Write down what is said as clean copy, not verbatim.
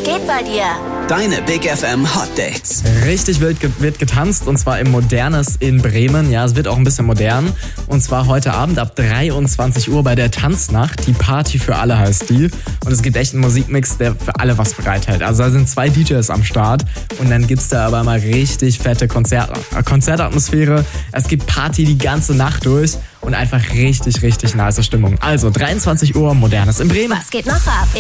geht bei dir? Deine Big FM Hot Dates. Richtig wird getanzt und zwar im Modernes in Bremen. Ja, es wird auch ein bisschen modern. Und zwar heute Abend ab 23 Uhr bei der Tanznacht. Die Party für alle heißt die. Und es gibt echt einen Musikmix, der für alle was bereithält. Also da sind 2 DJs am Start und dann gibt's da aber mal richtig fette Konzertatmosphäre. Es gibt Party die ganze Nacht durch und einfach richtig nice Stimmung. Also 23 Uhr Modernes in Bremen. Was geht noch ab?